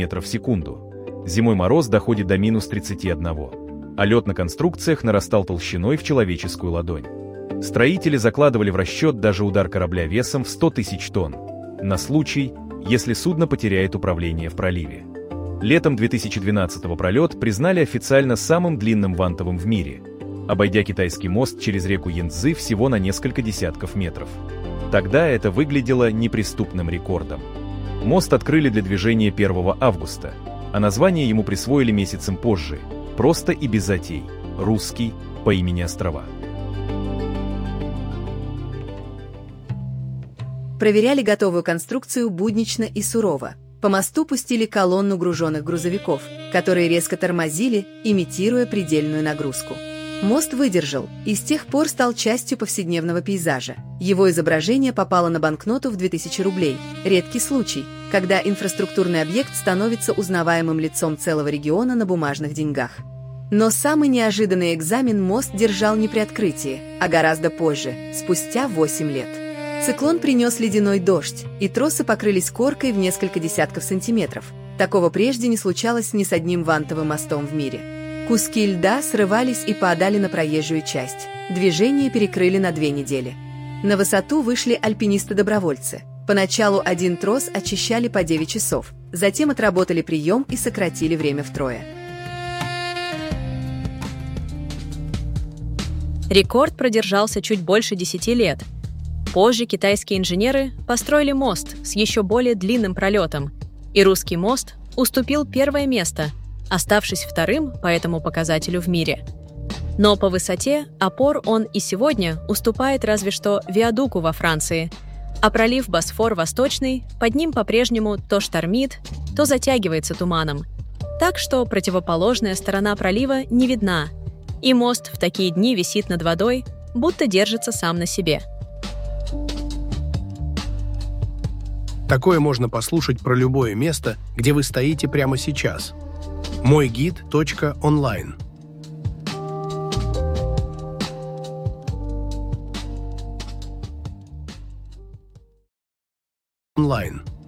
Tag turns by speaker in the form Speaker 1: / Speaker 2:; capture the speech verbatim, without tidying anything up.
Speaker 1: километров в секунду. Зимой мороз доходит до минус тридцати одного, а лед на конструкциях нарастал толщиной в человеческую ладонь. Строители закладывали в расчет даже удар корабля весом в сто тысяч тонн, на случай, если судно потеряет управление в проливе. Летом две тысячи двенадцатого пролет признали официально самым длинным вантовым в мире, обойдя китайский мост через реку Янцзы всего на несколько десятков метров. Тогда это выглядело неприступным рекордом. Мост открыли для движения первого августа, а название ему присвоили месяцем позже, просто и без затей – русский по имени острова.
Speaker 2: Проверяли готовую конструкцию буднично и сурово. По мосту пустили колонну груженных грузовиков, которые резко тормозили, имитируя предельную нагрузку. Мост выдержал и с тех пор стал частью повседневного пейзажа. Его изображение попало на банкноту в две тысячи рублей. Редкий случай, когда инфраструктурный объект становится узнаваемым лицом целого региона на бумажных деньгах. Но самый неожиданный экзамен мост держал не при открытии, а гораздо позже, спустя восемь лет. Циклон принес ледяной дождь, и тросы покрылись коркой в несколько десятков сантиметров. Такого прежде не случалось ни с одним вантовым мостом в мире. Куски льда срывались и падали на проезжую часть. Движение перекрыли на две недели. На высоту вышли альпинисты-добровольцы. Поначалу один трос очищали по девять часов, затем отработали прием и сократили время втрое.
Speaker 3: Рекорд продержался чуть больше десяти лет. Позже китайские инженеры построили мост с еще более длинным пролетом, и русский мост уступил первое место, оставшись вторым по этому показателю в мире. Но по высоте опор он и сегодня уступает разве что виадуку во Франции, а пролив Босфор-Восточный под ним по-прежнему то штормит, то затягивается туманом. Так что противоположная сторона пролива не видна, и мост в такие дни висит над водой, будто держится сам на себе.
Speaker 4: Такое можно послушать про любое место, где вы стоите прямо сейчас. мой гид точка онлайн. Онлайн.